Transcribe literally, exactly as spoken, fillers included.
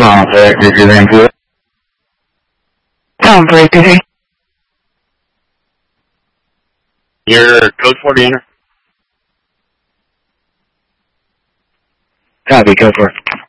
Tom, sir. This is input. Tom, please, did he? Your code for the enter. Copy, code for it.